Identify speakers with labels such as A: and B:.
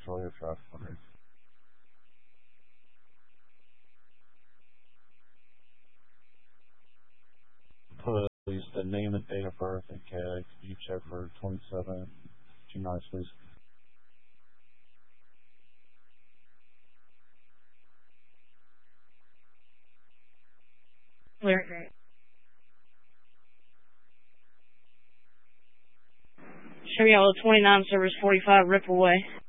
A: control your traffic. Please, the name and date of birth and CAG. Could you check for 27 G9, please?
B: Clear. Chevy Yellow 29, service 45, Rippleway.